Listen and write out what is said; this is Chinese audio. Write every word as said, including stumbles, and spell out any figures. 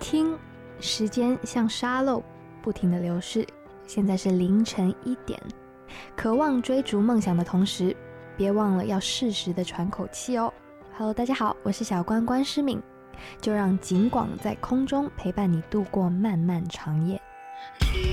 听，时间像沙漏不停地流逝，现在是凌晨一点。渴望追逐梦想的同时，别忘了要适时的喘口气哦。Hello， 大家好，我是小关关诗敏，就让景广在空中陪伴你度过漫漫长夜。